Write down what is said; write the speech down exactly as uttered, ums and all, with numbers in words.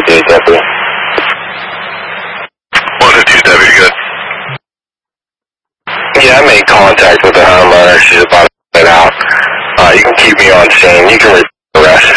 fifty-eight W. one fifty-eight W, good. Yeah, I made contact with the homeowner. She's about to get out. Uh, you can keep me on scene. You can report the rest.